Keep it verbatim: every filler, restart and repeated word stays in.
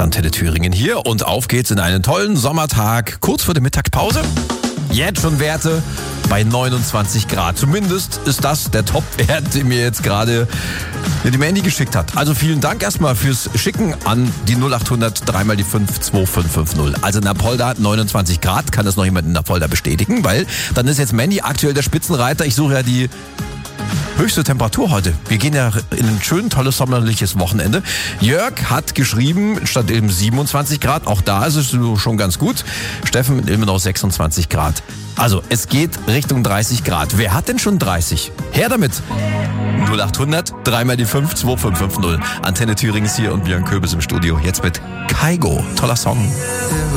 Antenne Thüringen hier und auf geht's in einen tollen Sommertag, kurz vor der Mittagspause. Jetzt schon Werte bei neunundzwanzig Grad. Zumindest ist das der Top-Wert, den mir jetzt gerade die Mandy geschickt hat. Also vielen Dank erstmal fürs Schicken an die null acht hundert drei mal die fünf zwei fünf fünf null. Also in Apolda neunundzwanzig Grad, kann das noch jemand in Apolda bestätigen, weil dann ist jetzt Mandy aktuell der Spitzenreiter. Ich suche ja die höchste Temperatur heute. Wir gehen ja in ein schön tolles sommerliches Wochenende. Jörg hat geschrieben, statt eben siebenundzwanzig Grad, auch da ist es schon ganz gut. Steffen mit immer noch sechsundzwanzig Grad. Also es geht Richtung dreißig Grad. Wer hat denn schon dreißig? Her damit! null acht hundert drei mal die fünf zwei fünf fünf null. Antenne Thüringen ist hier und Björn Köbis im Studio. Jetzt mit Kaigo. Toller Song.